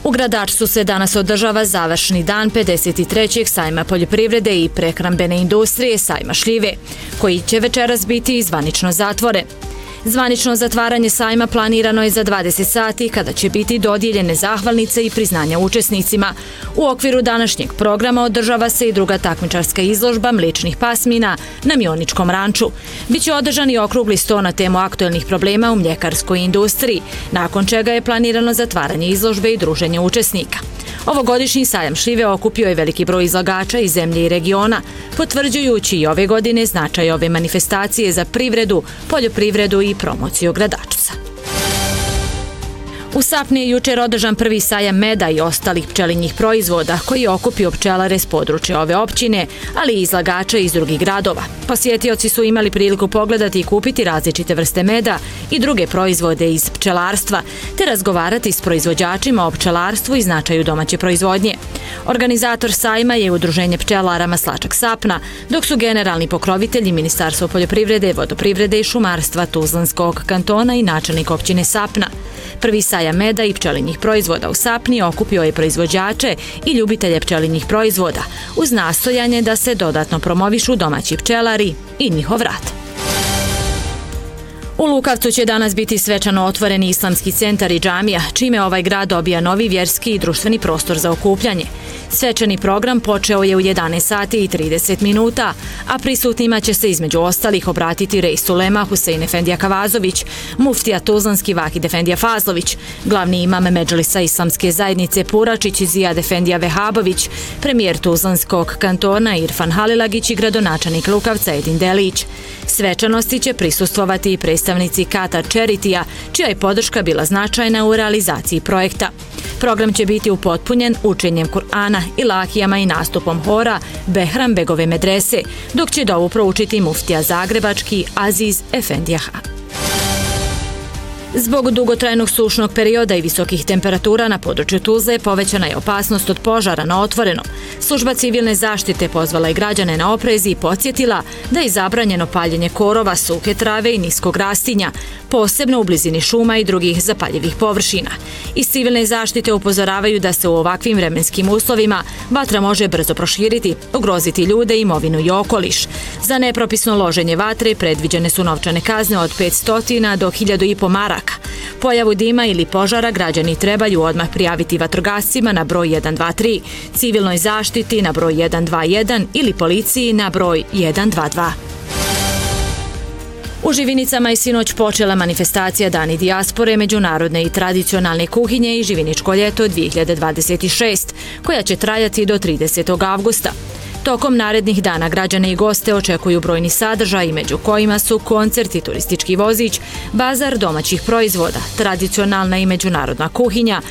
U Gradačcu se danas održava završni dan 53. sajma poljoprivrede i prehrambene industrije sajma šljive, koji će večeras biti zvanično zatvoren. Zvanično zatvaranje sajma planirano je za 20 sati kada će biti dodijeljene zahvalnice i priznanja učesnicima. U okviru današnjeg programa održava se i druga takmičarska izložba mliječnih pasmina na Mioničkom ranču. Biće održan i okrugli sto na temu aktuelnih problema u mljekarskoj industriji, nakon čega je planirano zatvaranje izložbe i druženje učesnika. Ovogodišnji sajam šljive okupio je veliki broj izlagača iz zemlje i regiona, potvrđujući i ove godine značaj ove manifestacije za privredu, poljoprivredu i promociju Gradačca. U Sapni je jučer održan prvi sajam meda i ostalih pčelinjih proizvoda koji je okupio pčelare s područja ove općine, ali i izlagača iz drugih gradova. Posjetioci su imali priliku pogledati i kupiti različite vrste meda i druge proizvode iz pčelarstva, te razgovarati s proizvođačima o pčelarstvu i značaju domaće proizvodnje. Organizator sajma je Udruženje pčelara Maslačak Sapna, dok su generalni pokrovitelji Ministarstvo poljoprivrede, vodoprivrede i šumarstva Tuzlanskog kantona i načelnik općine Sapna. Prvi sajam meda i pčelinjih proizvoda u Sapni okupio je proizvođače i ljubitelje pčelinjih proizvoda, uz nastojanje da se dodatno promovišu domaći pčelari i njihov rad. U Lukavcu će danas biti svečano otvoreni islamski centar i džamija, čime ovaj grad dobija novi vjerski i društveni prostor za okupljanje. Svečani program počeo je u 11 sati i 30 minuta, a prisutnima će se između ostalih obratiti Reis ulema Husein Efendija Kavazović, muftija Tuzlanski Vakid Efendija Fazlović, glavni imam Medžlisa islamske zajednice Puračić i Zijad Efendija Vehabović, premijer Tuzlanskog kantona Irfan Halilagić i gradonačelnik Lukavca Edin Delić. Svečanosti će prisustvovati i predstavnici Katar Čeritija, čija je podrška bila značajna u realizaciji projekta. Program će biti upotpunjen učenjem Kur'ana, ilahijama i nastupom hora Behram Begove medrese, dok će dovu proučiti muftija zagrebački Aziz Efendija. Zbog dugotrajnog sušnog perioda i visokih temperatura na području Tuzle povećana je opasnost od požara na otvorenom. Služba civilne zaštite pozvala je građane na oprez i podsjetila da je zabranjeno paljenje korova, suhe trave i niskog rastinja, posebno u blizini šuma i drugih zapaljivih površina. Iz civilne zaštite upozoravaju da se u ovakvim vremenskim uslovima vatra može brzo proširiti, ugroziti ljude, imovinu i okoliš. Za nepropisno loženje vatre predviđene su novčane kazne od 500 do 1.500 maraka. Pojavu dima ili požara građani trebaju odmah prijaviti vatrogascima na broj 123, civilnoj zaštiti na broj 121 ili policiji na broj 122. U Živinicama je sinoć počela manifestacija Dani dijaspore, međunarodne i tradicionalne kuhinje i Živiničko ljeto 2026, koja će trajati do 30. avgusta. Tokom narednih dana građane i goste očekuju brojni sadržaji, među kojima su koncert i turistički vozić, bazar domaćih proizvoda, tradicionalna i međunarodna kuhinja,